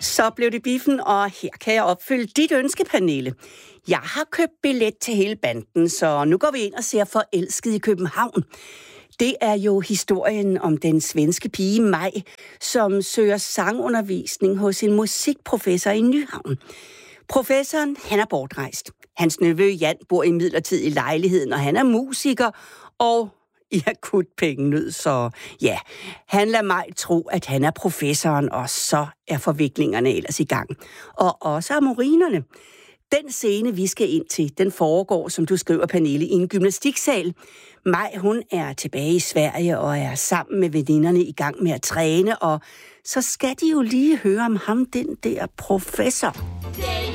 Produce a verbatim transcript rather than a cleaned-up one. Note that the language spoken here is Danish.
Så blev det biffen, og her kan jeg opfylde dit ønske, Pernille. Jeg har købt billet til hele banden, så nu går vi ind og ser Forelsket i København. Det er jo historien om den svenske pige Maj, som søger sangundervisning hos en musikprofessor i Nyhavn. Professoren, han er bortrejst. Hans nevø Jan bor imidlertid i lejligheden, og han er musiker og i akut pengenød, så ja, han lader mig tro, at han er professoren, og så er forviklingerne ellers i gang. Og også amorinerne. Den scene, vi skal ind til, den foregår, som du skriver, Pernille, i en gymnastiksal. Maj, hun er tilbage i Sverige og er sammen med veninderne i gang med at træne, og så skal de jo lige høre om ham, den der professor. Det